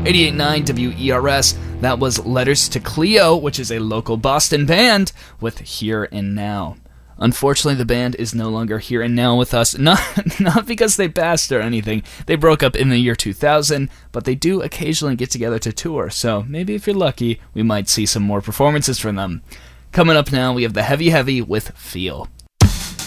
88.9 WERS. That was Letters to Cleo, which is a local Boston band, with Here and Now. Unfortunately, the band is no longer here and now with us, not because they passed or anything. They broke up in the year 2000, but they do occasionally get together to tour, so maybe if you're lucky, we might see some more performances from them. Coming up now, we have the Heavy Heavy with Feel.